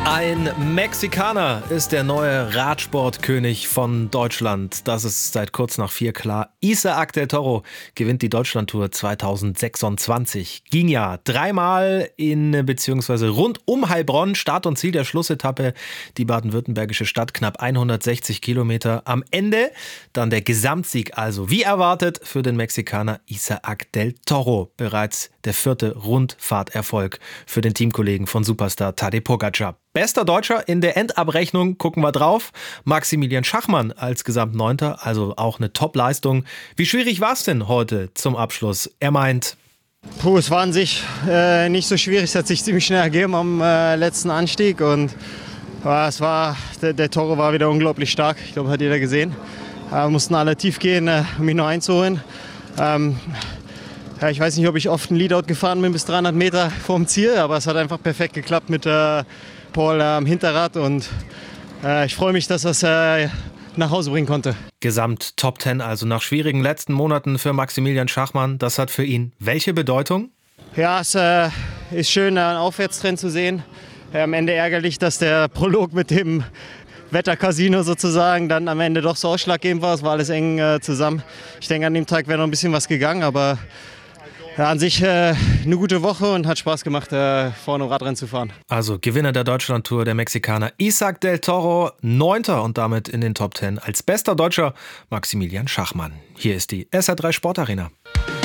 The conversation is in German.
Ein Mexikaner ist der neue Radsportkönig von Deutschland. Das ist seit kurz nach 4 klar. Isaac del Toro gewinnt die Deutschlandtour 2026. Ging ja dreimal beziehungsweise rund um Heilbronn. Start und Ziel der Schlussetappe, die baden-württembergische Stadt, knapp 160 Kilometer. Am Ende dann der Gesamtsieg, also wie erwartet für den Mexikaner Isaac del Toro. Bereits der 4. Rundfahrterfolg für den Teamkollegen von Superstar Tadej Pogačar. Bester Deutscher in der Endabrechnung, gucken wir drauf. Maximilian Schachmann als Gesamtneunter, also auch eine Top-Leistung. Wie schwierig war es denn heute zum Abschluss? Er meint... Es war an sich nicht so schwierig, es hat sich ziemlich schnell ergeben am letzten Anstieg und der Toro war wieder unglaublich stark, ich glaube, hat jeder gesehen. Mussten alle tief gehen, um ihn noch einzuholen. Ich weiß nicht, ob ich oft ein Leadout gefahren bin bis 300 Meter vorm Ziel, aber es hat einfach perfekt geklappt mit Paul am Hinterrad und ich freue mich, dass das nach Hause bringen konnte. Gesamt Top 10, also nach schwierigen letzten Monaten für Maximilian Schachmann. Das hat für ihn welche Bedeutung? Ja, es ist schön, einen Aufwärtstrend zu sehen. Am Ende ärgerlich, dass der Prolog mit dem Wettercasino sozusagen dann am Ende doch so ausschlaggebend war. Es war alles eng zusammen. Ich denke, an dem Tag wäre noch ein bisschen was gegangen, aber an sich eine gute Woche und hat Spaß gemacht, vorne im Radrennen zu fahren. Also Gewinner der Deutschlandtour, der Mexikaner Isaac del Toro, 9. und damit in den Top 10 als bester Deutscher Maximilian Schachmann. Hier ist die SR3 Sportarena.